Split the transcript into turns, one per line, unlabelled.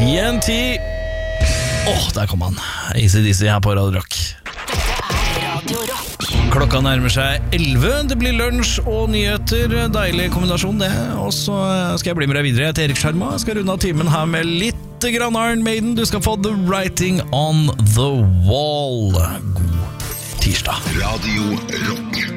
TNT. Der kom han. AC/DC her på Radio Rock. Klokka nærmer seg 11. Det blir lunsj og nyheter. Deilig kombinasjon det. Og så skal jeg bli med deg videre. Jeg heter Erik Sjarma. Jeg skal runde av timen her med litt grann Iron Maiden. Du skal få The Writing on the Wall. God tirsdag.
Radio Rock.